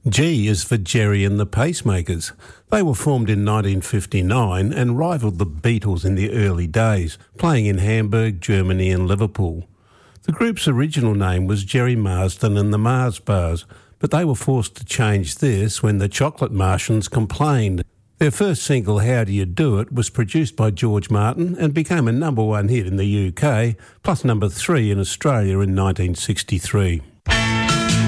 G is for Gerry and the Pacemakers. They were formed in 1959 and rivalled the Beatles in the early days, playing in Hamburg, Germany and Liverpool. The group's original name was Gerry Marsden and the Mars Bars, but they were forced to change this when the Chocolate Martians complained. Their first single, How Do You Do It, was produced by George Martin and became a number one hit in the UK, plus number 3 in Australia in 1963.